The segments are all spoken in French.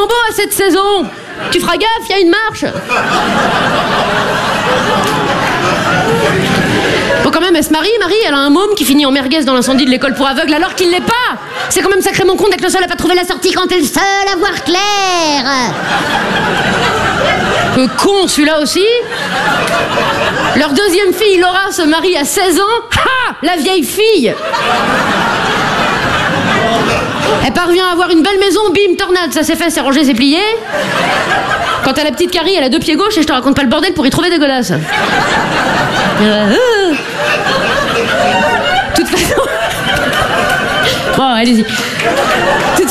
beau à cette saison. Tu feras gaffe, il y a une marche. Bon, quand même, elle se marie, Marie, elle a un môme qui finit en merguez dans l'incendie de l'école pour aveugles alors qu'il l'est pas. C'est quand même sacrément con d'être le seul à pas trouver la sortie quand t'es le seul à voir clair. Con celui-là aussi. Leur deuxième fille, Laura, se marie à 16 ans. Ha! La vieille fille. Elle parvient à avoir une belle maison, bim, tornade, ça c'est fait, c'est rangé, c'est plié. Quant à la petite Carrie, elle a 2 pieds gauche et je te raconte pas le bordel pour y trouver des godasses. Toute façon... Bon, allez-y. Toute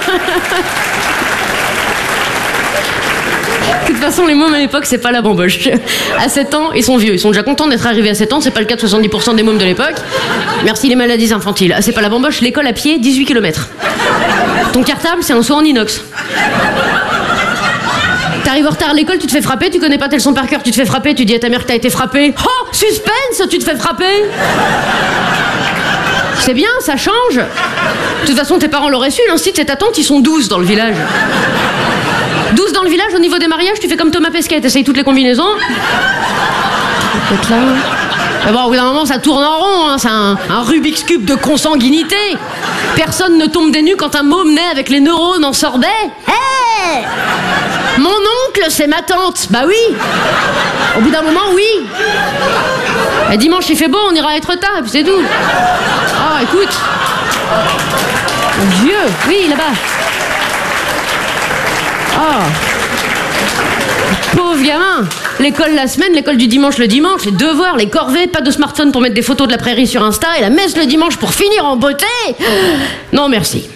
façon, les mômes à l'époque, c'est pas la bamboche. À 7 ans, ils sont vieux. Ils sont déjà contents d'être arrivés à 7 ans. C'est pas le cas de 70% des mômes de l'époque. Merci les maladies infantiles. C'est pas la bamboche, l'école à pied, 18 km. Ton cartable, c'est un seau en inox. T'arrives en retard à l'école, tu te fais frapper, tu connais pas tes leçons par cœur, tu te fais frapper, tu dis à ta mère que t'as été frappé. Oh, suspense, tu te fais frapper. C'est bien, ça change. De toute façon, tes parents l'auraient su, l'instit et ta tante, ils sont 12 dans le village. 12 dans le village, au niveau des mariages, tu fais comme Thomas Pesquet, t'essayes toutes les combinaisons. Peut-être là. Mais bon, au bout d'un moment, ça tourne en rond, hein. C'est un Rubik's Cube de consanguinité. Personne ne tombe des nues quand un môme naît avec les neurones en sorbet. Hé! Mon oncle, c'est ma tante. Bah oui. Au bout d'un moment, oui. Et dimanche, il fait beau, on ira être tard, et puis c'est tout. Ah, écoute. Mon Dieu. Oui, là-bas. Oh. Pauvre gamin. L'école la semaine, l'école du dimanche le dimanche, les devoirs, les corvées, pas de smartphone pour mettre des photos de la prairie sur Insta et la messe le dimanche pour finir en beauté. Non, merci.